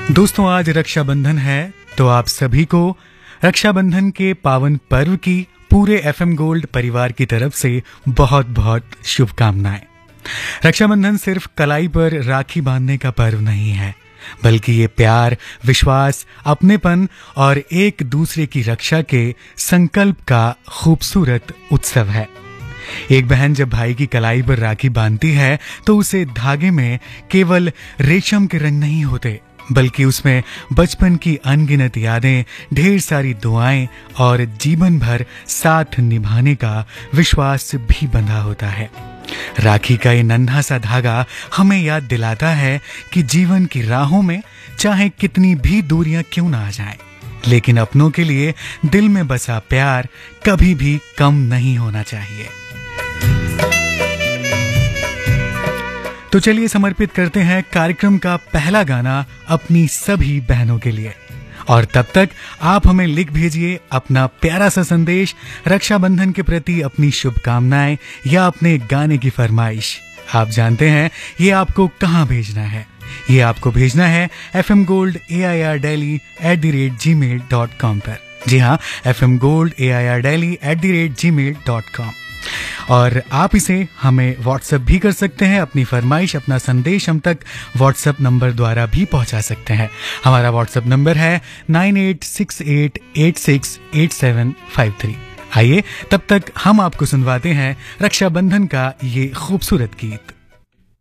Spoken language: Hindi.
दोस्तों, आज रक्षाबंधन है तो आप सभी को रक्षाबंधन के पावन पर्व की पूरे एफएम गोल्ड परिवार की तरफ से बहुत बहुत शुभकामनाएं। रक्षाबंधन सिर्फ कलाई पर राखी बांधने का पर्व नहीं है, बल्कि ये प्यार, विश्वास, अपनेपन और एक दूसरे की रक्षा के संकल्प का खूबसूरत उत्सव है। एक बहन जब भाई की कलाई पर राखी बांधती है तो उसे धागे में केवल रेशम के रंग नहीं होते, बल्कि उसमें बचपन की अनगिनत यादें, ढेर सारी दुआएं और जीवन भर साथ निभाने का विश्वास भी बंधा होता है। राखी का ये नन्हा सा धागा हमें याद दिलाता है कि जीवन की राहों में चाहे कितनी भी दूरियां क्यों ना आ जाएं, लेकिन अपनों के लिए दिल में बसा प्यार कभी भी कम नहीं होना चाहिए। तो चलिए समर्पित करते हैं कार्यक्रम का पहला गाना अपनी सभी बहनों के लिए। और तब तक आप हमें लिख भेजिए अपना प्यारा सा संदेश, रक्षाबंधन के प्रति अपनी शुभकामनाएं या अपने गाने की फरमाइश। आप जानते हैं ये आपको कहां भेजना है। ये आपको भेजना है FM Gold AIR Delhi @gmail.com पर। जी हाँ, FM Gold AIR Delhi @gmail.com। और आप इसे हमें व्हाट्सएप भी कर सकते हैं। अपनी फरमाइश, अपना संदेश हम तक व्हाट्सएप नंबर द्वारा भी पहुंचा सकते हैं। हमारा व्हाट्सएप नंबर है 9868868753। आइए तब तक हम आपको सुनवाते हैं रक्षाबंधन का ये खूबसूरत गीत।